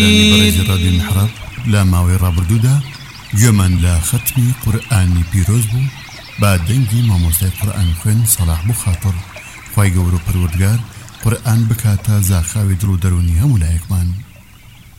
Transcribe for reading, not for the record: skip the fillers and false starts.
بەڕێزی ڕادیۆ میحراب لە ماوەی ڕابردوودا گوێمان لە ختمی قورئانی پیرۆز بوو با دەنگی مامۆستای قورئان خوێن سەلاح بوو خاتر خوای گەورە و پەروەردگار قورئان بکاتە زاخاوی دڵ و دەرونی هەموو لایەکمان